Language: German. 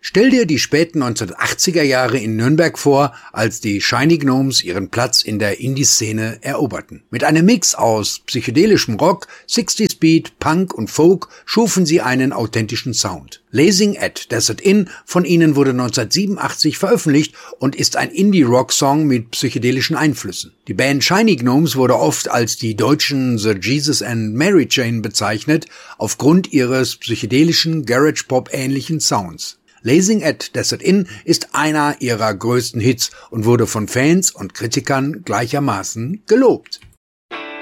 Stell dir die späten 1980er Jahre in Nürnberg vor, als die Shiny Gnomes ihren Platz in der Indie-Szene eroberten. Mit einem Mix aus psychedelischem Rock, 60s Beat, Punk und Folk schufen sie einen authentischen Sound. Blazing at Desert Inn von ihnen wurde 1987 veröffentlicht und ist ein Indie-Rock-Song mit psychedelischen Einflüssen. Die Band Shiny Gnomes wurde oft als die deutschen The Jesus and Mary Chain bezeichnet, aufgrund ihres psychedelischen Garage-Pop-ähnlichen Sounds. Blazing at Desert Inn ist einer ihrer größten Hits und wurde von Fans und Kritikern gleichermaßen gelobt.